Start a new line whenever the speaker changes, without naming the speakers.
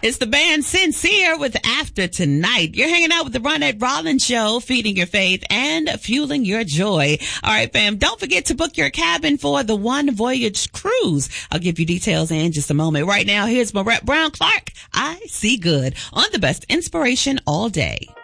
It's the band Sincere with After Tonight. You're hanging out with the Ronette Rollins Show, feeding your faith and fueling your joy. All right, fam, don't forget to book your cabin for the One Voyage Cruise. I'll give you details in just a moment. Right now, here's Marette Brown Clark. I See Good on the best inspiration all day.